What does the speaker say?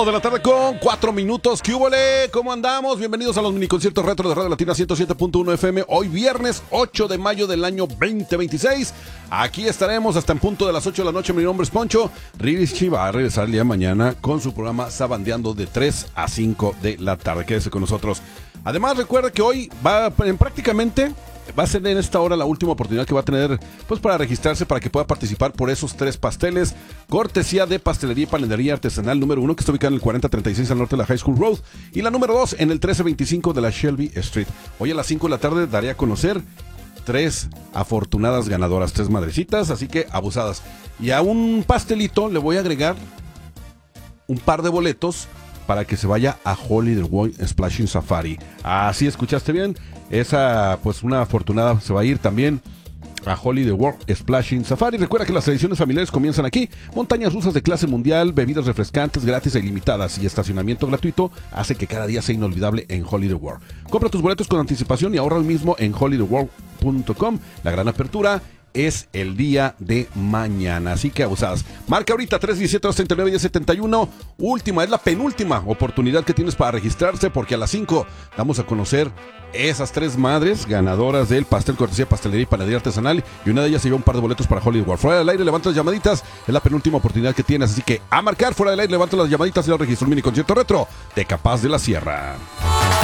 2 de la tarde con 4 minutos. ¿Qué húbole? ¿Cómo andamos? Bienvenidos a los miniconciertos retro de Radio Latina 107.1 FM. Hoy viernes 8 de mayo del año 2026. Aquí estaremos hasta en punto de las 8 de la noche. Mi nombre es Poncho. Richie va a regresar el día de mañana con su programa Sabandeando de 3 a 5 de la tarde. Quédese con nosotros. Además, recuerda que hoy va a ser en esta hora la última oportunidad que va a tener pues para registrarse para que pueda participar por esos 3 pasteles, cortesía de Pastelería y Panadería Artesanal número 1, que está ubicada en el 4036 al norte de la High School Road, y la número 2 en el 1325 de la Shelby Street. Hoy a las 5 de la tarde daré a conocer 3 afortunadas ganadoras, 3 madrecitas, así que abusadas. Y a un pastelito le voy a agregar un par de boletos para que se vaya a Holiday World Splashing Safari. Así escuchaste bien. Esa, pues una afortunada se va a ir también a Holiday World Splashing Safari. Recuerda que las tradiciones familiares comienzan aquí. Montañas rusas de clase mundial, bebidas refrescantes gratis e ilimitadas y estacionamiento gratuito hace que cada día sea inolvidable en Holiday World. Compra tus boletos con anticipación y ahorra hoy mismo en holidayworld.com. La gran apertura es el día de mañana, así que abusadas. Marca ahorita 317-239-1071. Última, es la penúltima oportunidad que tienes para registrarse, porque a las 5 vamos a conocer esas 3 madres ganadoras del pastel cortesía Pastelería y Panadería Artesanal, y una de ellas se lleva un par de boletos para Hollywood. Fuera del aire, levanta las llamaditas, es la penúltima oportunidad que tienes, así que a marcar. Fuera del aire, levanta las llamaditas y el registro. Un mini concierto retro de Capaz de la Sierra.